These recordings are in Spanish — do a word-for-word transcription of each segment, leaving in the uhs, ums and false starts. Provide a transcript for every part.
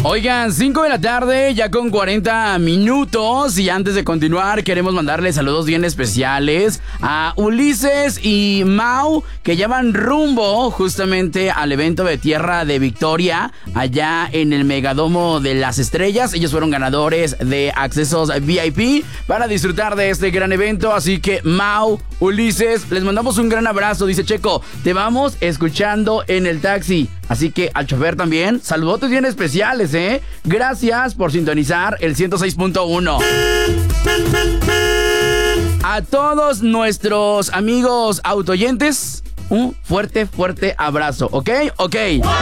Oigan, cinco de la tarde, ya con cuarenta minutos. Y antes de continuar, queremos mandarle saludos bien especiales a Ulises y Mau, que ya van rumbo justamente al evento de Tierra de Victoria, allá en el Megadomo de las Estrellas. Ellos fueron ganadores de accesos V I P para disfrutar de este gran evento. Así que Mau, Ulises, les mandamos un gran abrazo. Dice Checo, te vamos escuchando en el taxi. Así que al chofer también, saludotes bien especiales, ¿eh? Gracias por sintonizar el ciento seis punto uno. A todos nuestros amigos autoyentes, un fuerte, fuerte abrazo, ¿ok? Ok.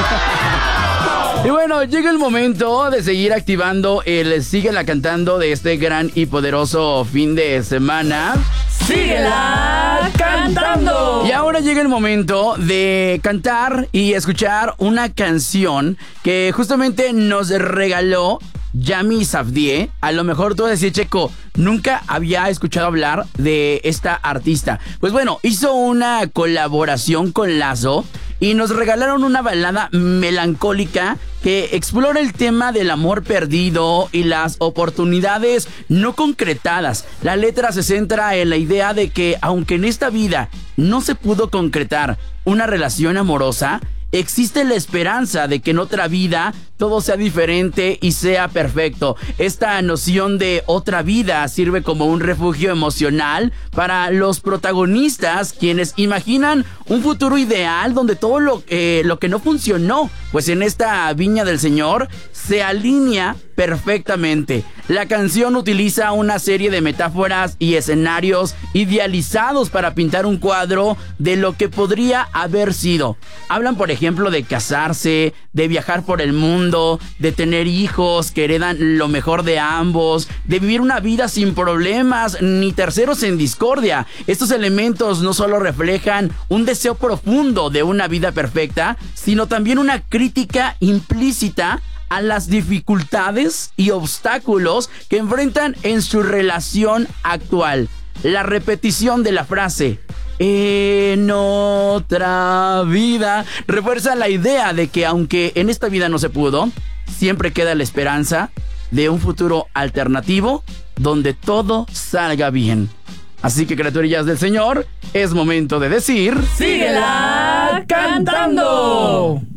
Y bueno, llega el momento de seguir activando el Síguela Cantando de este gran y poderoso fin de semana. ¡Síguela cantando! Y ahora llega el momento de cantar y escuchar una canción que justamente nos regaló Yami Safdie. A lo mejor tú vas a decir, Checo, nunca había escuchado hablar de esta artista. Pues bueno, hizo una colaboración con Lazo y nos regalaron una balada melancólica que explora el tema del amor perdido y las oportunidades no concretadas. La letra se centra en la idea de que aunque en esta vida no se pudo concretar una relación amorosa, existe la esperanza de que en otra vida todo sea diferente y sea perfecto. Esta noción de otra vida sirve como un refugio emocional para los protagonistas, quienes imaginan un futuro ideal donde todo lo, eh, lo que no funcionó, pues en esta viña del Señor, se alinea perfectamente. La canción utiliza una serie de metáforas y escenarios idealizados para pintar un cuadro de lo que podría haber sido. Hablan, por ejemplo, de casarse, de viajar por el mundo, de tener hijos que heredan lo mejor de ambos, de vivir una vida sin problemas ni terceros en discordia. Estos elementos no solo reflejan un deseo profundo de una vida perfecta, sino también una crítica implícita a las dificultades y obstáculos que enfrentan en su relación actual. La repetición de la frase "en otra vida" refuerza la idea de que aunque en esta vida no se pudo, siempre queda la esperanza de un futuro alternativo donde todo salga bien. Así que, criaturillas del Señor, es momento de decir: ¡Síguela cantando!